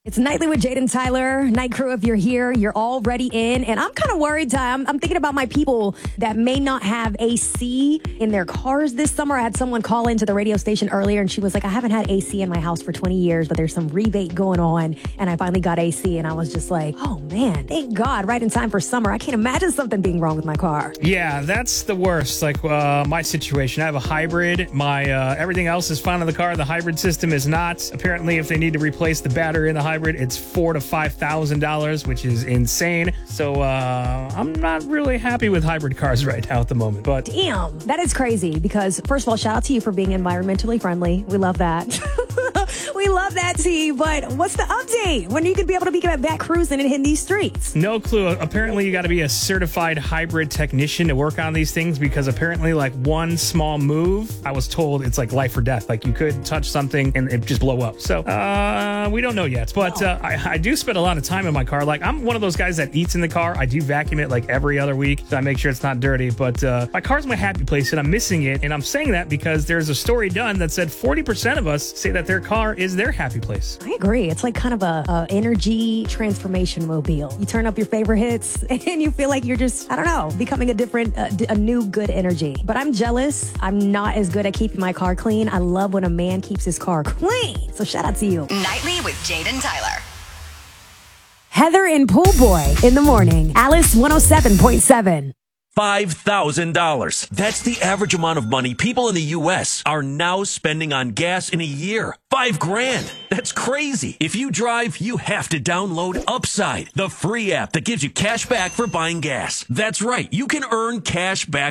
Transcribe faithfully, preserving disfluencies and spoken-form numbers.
It's Nightly with Jaden Tyler. Night crew, if you're here, you're already in. And I'm kind of worried, Ty. I'm, I'm thinking about my people that may not have A C in their cars this summer. I had someone call into the radio station earlier and she was like, I haven't had A C in my house for twenty years, but there's some rebate going on. And I finally got A C. And I was just like, oh man, thank God, right in time for summer. I can't imagine something being wrong with my car. Yeah, that's the worst. Like uh, my situation, I have a hybrid. My uh, everything else is fine in the car. The hybrid system is not. Apparently, if they need to replace the battery in the hybrid, it's four to five thousand dollars, which is insane. So uh, I'm not really happy with hybrid cars right now at the moment. But damn, that is crazy. Because first of all, shout out to you for being environmentally friendly. We love that. We love that, T. But what's the update? When are you going to be able to be back cruising and hitting these streets? No clue. Apparently, you got to be a certified hybrid technician to work on these things because apparently, like one small move, I was told it's like life or death. Like you could touch something and it just blow up. So uh, we don't know yet. But uh, I, I do spend a lot of time in my car. Like I'm one of those guys that eats in the car. I do vacuum it like every other week. So I make sure it's not dirty. But uh, my car's my happy place and I'm missing it. And I'm saying that because there's a story done that said forty percent of us say that their car is their happy place. I agree. It's like kind of a, a energy transformation mobile. You turn up your favorite hits and you feel like you're just, I don't know, becoming a different, uh, a new good energy. But I'm jealous. I'm not as good at keeping my car clean. I love when a man keeps his car clean. So shout out to you. Nightly with Jaden Tyler. Heather and Pool Boy in the morning. Alice one oh seven point seven. five thousand dollars. That's the average amount of money people in the U S are now spending on gas in a year. Five grand. That's crazy. If you drive, you have to download Upside, the free app that gives you cash back for buying gas. That's right. You can earn cash back